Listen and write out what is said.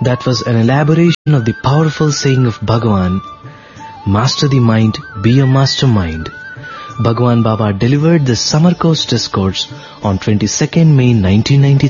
That was an elaboration of the powerful saying of Bhagavan, "Master the mind, be a mastermind." Bhagavan Baba delivered the Summer Course discourse on 22nd May 1993